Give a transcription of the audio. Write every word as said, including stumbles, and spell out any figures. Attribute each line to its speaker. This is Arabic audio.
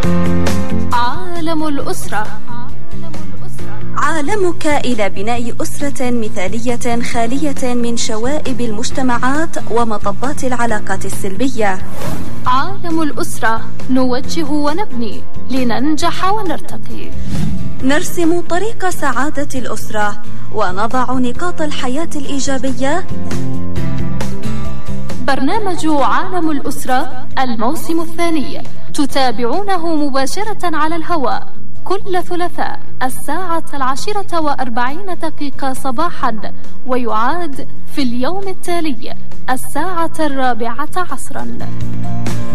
Speaker 1: عالم الأسرة.
Speaker 2: عالمك إلى بناء أسرة مثالية خالية من شوائب المجتمعات ومطبات العلاقات السلبية.
Speaker 1: عالم الأسرة، نوجه ونبني لننجح ونرتقي.
Speaker 2: نرسم طريق سعادة الأسرة ونضع نقاط الحياة الإيجابية.
Speaker 1: برنامج عالم الأسرة الموسم الثاني تتابعونه مباشرة على الهواء كل ثلاثاء الساعة العاشرة وأربعين دقيقة صباحا، ويعاد في اليوم التالي الساعة الرابعة عصرا.